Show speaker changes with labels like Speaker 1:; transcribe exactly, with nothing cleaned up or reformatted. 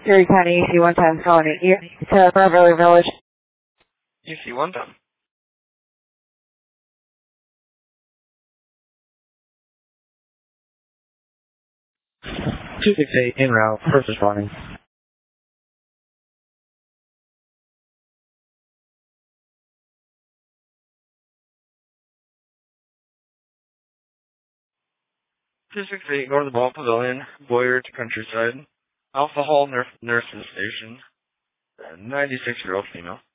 Speaker 1: Erie County, E C one time calling it here to Beverly Village.
Speaker 2: E C one time.
Speaker 3: two six eight en route, first responding.
Speaker 2: two six eight, go to the Ball Pavilion, Boyer to Countryside. Alpha Hall Nurse, Nurses Station. ninety-six-year-old female.